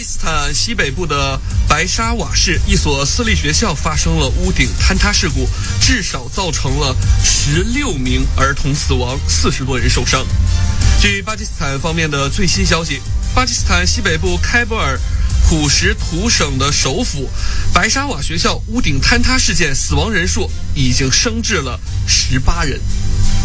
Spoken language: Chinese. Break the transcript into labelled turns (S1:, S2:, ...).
S1: 基斯坦西北部的白沙瓦市一所私立学校发生了屋顶坍塌事故，至少造成了16名儿童死亡，40多人受伤。据巴基斯坦方面的最新消息，巴基斯坦西北部开伯尔普什图省的首府白沙瓦学校屋顶坍塌事件死亡人数已经升至了18人。